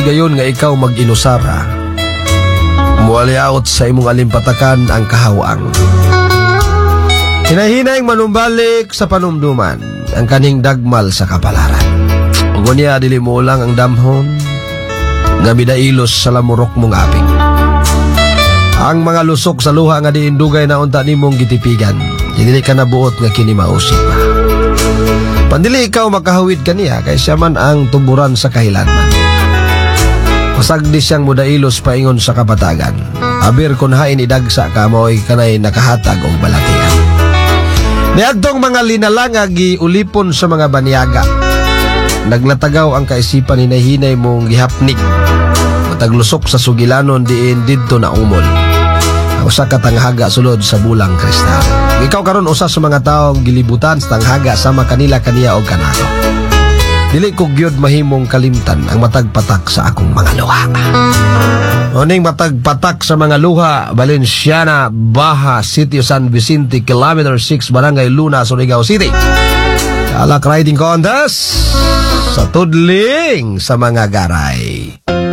gayon nga ikaw mag-inusara, mualiaot sa imong alimpatakan ang kahawang. Hinahinay manumbalik sa panumduman ang kaning dagmal sa kapalaran. Ug niya dili mo lang ang damhon nga midailos sa lamurok mong aping. Ang mga lusok sa luha nga diindugay na unta nimong gitipigan, dili ka nabuot nga kini mausik pa. Pandili ikaw makahawid kaniya kay siya man ang tuburan sa kahilanman. Pasagdi siyang mudailos paingon sa kapatagan. Abir kun hain idagsa ka mo'y kanay nakahatag og balatian. Niadtong mga linalanga giulipon sa mga banyaga. Naglatagaw ang kaisipan hinahinay mong gihapnik. Mataglusok sa sugilanon diin didto na umol. Usa ka tanghaga sulod sa bulang kristal. Ikaw karon usa sa mga taong gilibutan sa tanghaga sama kanila kaniya og kanako. Dili ko gyud mahimong kalimtan ang matagpatak sa akong mga luha. Oning matagpatak sa mga luha, Valenciana, Baja, Sitio San Vicente, Kilometer 6, Barangay Luna, Surigao City. Alak riding contest sa tudling sa mga garay.